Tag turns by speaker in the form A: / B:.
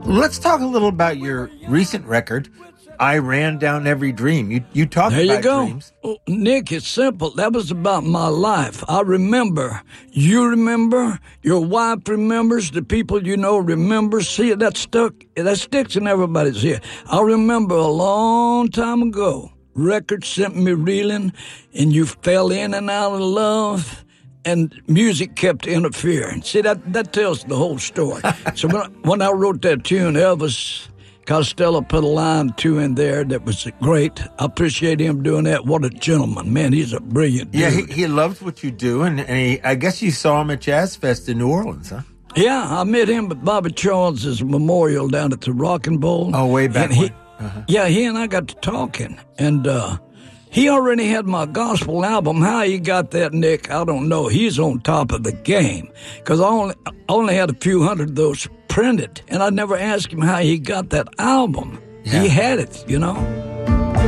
A: Let's talk a little about your recent record, I Ran Down Every Dream. You talked
B: There
A: about
B: you go.
A: dreams.
B: Oh, Nick, it's simple. That was about my life. I remember. You remember. Your wife remembers. The people you know remember. See, that sticks in everybody's head. I remember a long time ago, records sent me reeling, and you fell in and out of love, and music kept interfering. See, that tells the whole story. So when I wrote that tune, Elvis Costello put a line or two in there that was great. I appreciate him doing that. What a gentleman, man. He's a brilliant dude.
A: Yeah, he loves what you do, and I guess you saw him at Jazz Fest in New Orleans, huh?
B: Yeah, I met him at Bobby Charles's memorial down at the Rockin' Bowl.
A: Oh, way back when.
B: Yeah, he and I got to talking, and he already had my gospel album. How he got that, Nick, I don't know. He's on top of the game, because I only had a few hundred of those printed, and I never asked him how he got that album.
A: Yeah.
B: He had it, you know.